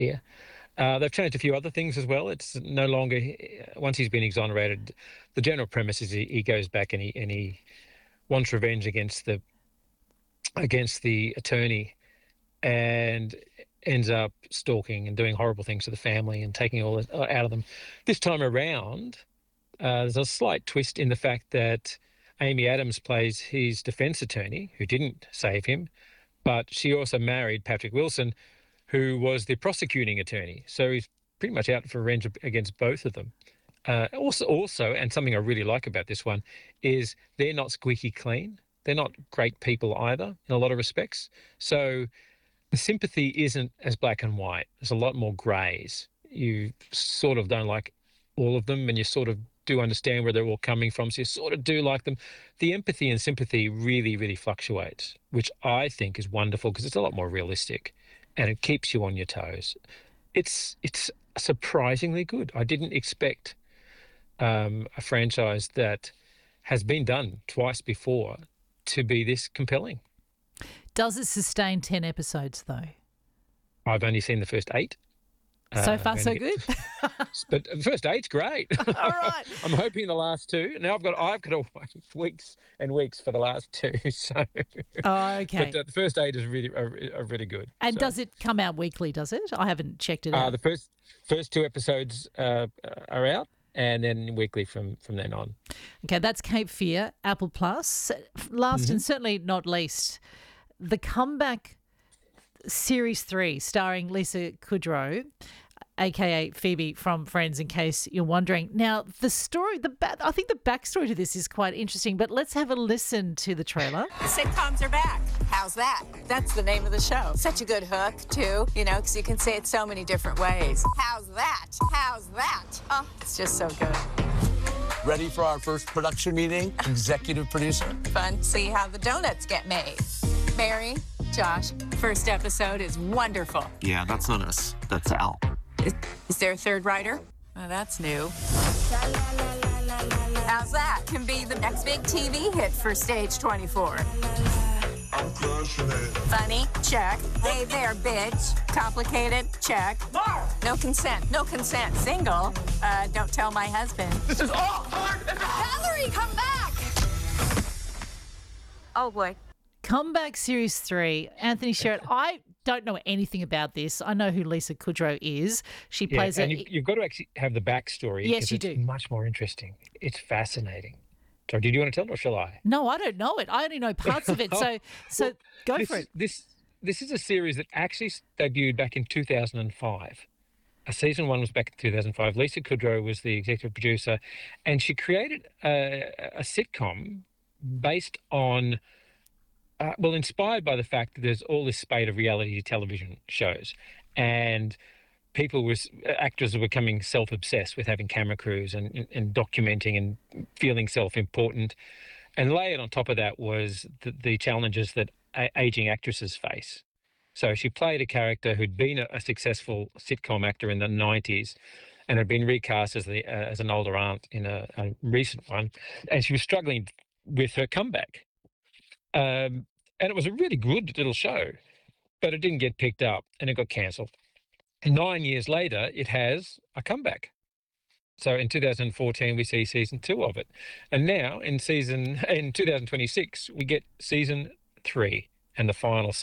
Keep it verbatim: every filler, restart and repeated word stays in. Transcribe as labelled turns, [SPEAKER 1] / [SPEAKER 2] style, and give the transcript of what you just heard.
[SPEAKER 1] here. Uh, they've changed a few other things as well. It's no longer once he's been exonerated. The general premise is he, he goes back and he and he wants revenge against the against the attorney, and ends up stalking and doing horrible things to the family and taking all it out of them. This time around, uh, there's a slight twist in the fact that Amy Adams plays his defence attorney, who didn't save him, but she also married Patrick Wilson, who was the prosecuting attorney. So he's pretty much out for revenge against both of them. Uh, also, also, and something I really like about this one is they're not squeaky clean. They're not great people either in a lot of respects. So the sympathy isn't as black and white. There's a lot more greys. You sort of don't like all of them, and you sort of do understand where they're all coming from, so you sort of do like them. The empathy and sympathy really, really fluctuates, which I think is wonderful because it's a lot more realistic and it keeps you on your toes. It's it's surprisingly good. I didn't expect um, a franchise that has been done twice before to be this compelling.
[SPEAKER 2] Does it sustain ten episodes, though?
[SPEAKER 1] I've only seen the first eight.
[SPEAKER 2] So
[SPEAKER 1] Uh,
[SPEAKER 2] far, so
[SPEAKER 1] and-
[SPEAKER 2] good?
[SPEAKER 1] But the first eight's great.
[SPEAKER 2] All right.
[SPEAKER 1] I'm hoping the last two. Now I've got I've got to wait weeks and weeks for the last two. So,
[SPEAKER 2] Oh, okay.
[SPEAKER 1] but uh, the first eight is really are, are really good.
[SPEAKER 2] And
[SPEAKER 1] So,
[SPEAKER 2] does it come out weekly, does it? I haven't checked it out.
[SPEAKER 1] uh, the first first two episodes uh, are out, and then weekly from from then on.
[SPEAKER 2] Okay, that's Cape Fear, Apple Plus. Last
[SPEAKER 1] Mm-hmm.
[SPEAKER 2] and certainly not least, The Comeback Series three, starring Lisa Kudrow, aka Phoebe from Friends, in case you're wondering. Now, the story, the ba- I think the backstory to this is quite interesting, but let's have a listen to the trailer.
[SPEAKER 3] Sitcoms are back. How's that? That's the name of the show. Such a good hook, too, you know, because you can say it so many different ways. How's that? How's that? Oh, it's just so good.
[SPEAKER 4] Ready for our first production meeting? Executive producer.
[SPEAKER 3] Fun to see how the donuts get made. Mary, Josh, first episode is wonderful.
[SPEAKER 5] Yeah, that's not us. That's Al.
[SPEAKER 3] Is, is there a third writer? Oh, that's new. How's that? Can be the next big T V hit for Stage twenty-four.
[SPEAKER 6] I'm crushing it.
[SPEAKER 3] Funny? Check. Hey there, bitch. Complicated? Check. No consent. No consent. Single? Uh, don't tell my husband.
[SPEAKER 6] This is all hard and
[SPEAKER 3] Valerie, come back! Oh, boy.
[SPEAKER 2] Comeback Series three, Anthony Sherritt. I don't know anything about this. I know who Lisa Kudrow is. She
[SPEAKER 1] Yeah,
[SPEAKER 2] plays
[SPEAKER 1] and
[SPEAKER 2] a...
[SPEAKER 1] you, you've got to actually have the backstory.
[SPEAKER 2] Yes,
[SPEAKER 1] 'cause
[SPEAKER 2] you
[SPEAKER 1] it's
[SPEAKER 2] do.
[SPEAKER 1] Much more interesting. It's fascinating. So, did you want to tell it, or shall I?
[SPEAKER 2] No, I don't know it. I only know parts of it. So, so go
[SPEAKER 1] this,
[SPEAKER 2] for it.
[SPEAKER 1] This this is a series that actually debuted back in two thousand five. Uh, season one was back in two thousand five. Lisa Kudrow was the executive producer, and she created a, a sitcom based on, uh, well, inspired by the fact that there's all this spate of reality television shows, and people were actors were becoming self-obsessed with having camera crews and, and, and documenting and feeling self-important. And layered on top of that was the, the challenges that a- aging actresses face. So she played a character who'd been a, a successful sitcom actor in the nineties and had been recast as the uh, as an older aunt in a, a recent one, and she was struggling with her comeback. Um, and it was a really good little show, but it didn't get picked up and it got cancelled. And nine years later, it has a comeback. So in two thousand fourteen, we see season two of it. And now in season in two thousand twenty-six, we get season three and the final